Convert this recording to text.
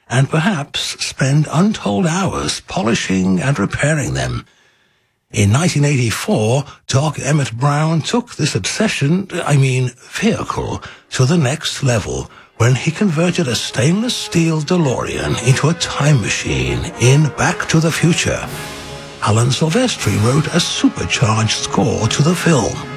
and perhaps spend untold hours polishing and repairing them. In 1984, Doc Emmett Brown took this vehicle, to the next level when he converted a stainless steel DeLorean into a time machine in Back to the Future. Alan Silvestri wrote a supercharged score to the film.